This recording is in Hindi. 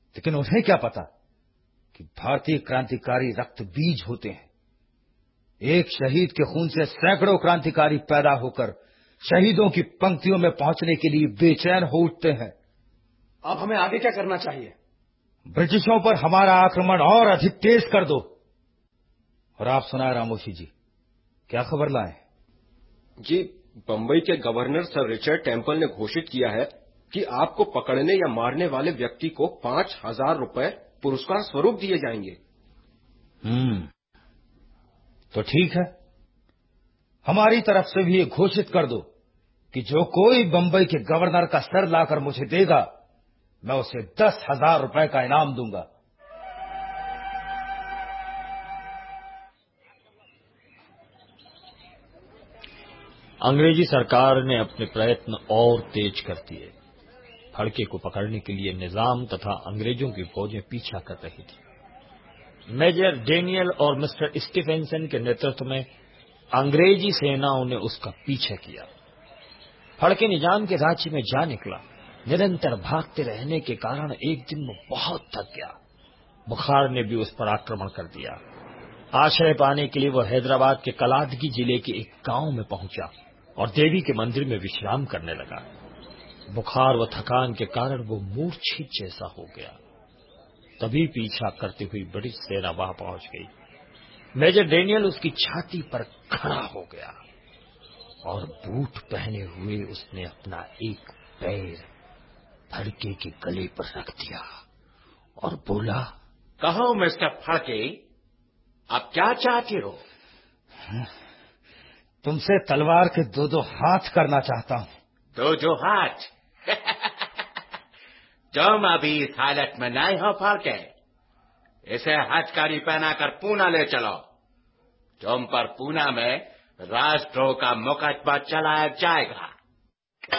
लेकिन उन्हें क्या पता कि भारतीय क्रांतिकारी रक्त बीज होते हैं। एक शहीद के खून से सैकड़ों क्रांतिकारी पैदा होकर शहीदों की पंक्तियों में पहुंचने के लिए बेचैन हो उठते हैं। अब हमें आगे क्या करना चाहिए? ब्रिटिशों पर हमारा आक्रमण और अधिक तेज कर दो। और आप सुनाए रामोशी जी, क्या खबर लाए? जी, बंबई के गवर्नर सर रिचर्ड टेम्पल ने घोषित किया है कि आपको पकड़ने या मारने वाले व्यक्ति को 5,000 रुपए पुरस्कार स्वरूप दिए जाएंगे। तो ठीक है, हमारी तरफ से भी ये घोषित कर दो कि जो कोई बंबई के गवर्नर का सर लाकर मुझे देगा, मैं उसे 10,000 रुपए का इनाम दूंगा। अंग्रेजी सरकार ने अपने प्रयत्न और तेज कर दिए। फड़के को पकड़ने के लिए निजाम तथा अंग्रेजों की फौजें पीछा कर रही थी। मेजर डेनियल और मिस्टर स्टीफेंसन के नेतृत्व में अंग्रेजी सेनाओं ने उसका पीछा किया। फड़के निजाम के राज्य में जा निकला। निरंतर भागते रहने के कारण एक दिन वो बहुत थक गया। बुखार ने भी उस पर आक्रमण कर दिया। आश्रय पाने के लिए वो हैदराबाद के कलादगी जिले के एक गांव में पहुंचा और देवी के मंदिर में विश्राम करने लगा। बुखार व थकान के कारण वो मूर्छित जैसा हो गया। तभी पीछा करती हुई ब्रिटिश सेना वहां पहुंच गई। मेजर डेनियल उसकी छाती पर खड़ा हो गया और बूट पहने हुए उसने अपना एक पैर फड़के के गले पर रख दिया और बोला, कहो मिस्टर फड़के, आप क्या चाहते हो? तुमसे तलवार के दो हाथ करना चाहता हूं। दो हाथ? तुम अभी इस हालत में नहीं हो फड़के। इसे हथकड़ी पहनाकर पूना ले चलो। तुम पर पूना में राजद्रोह का मुकदमा चलाया जाएगा।